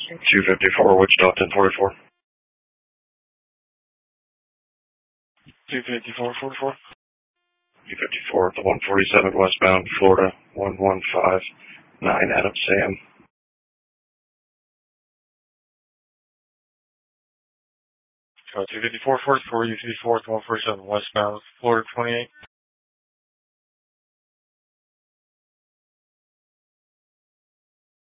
254 Wichita 1044. 254-44. 254 the 147 westbound, Florida 1159 Adam Sam. 254-44, U-34 147 westbound, Florida 28.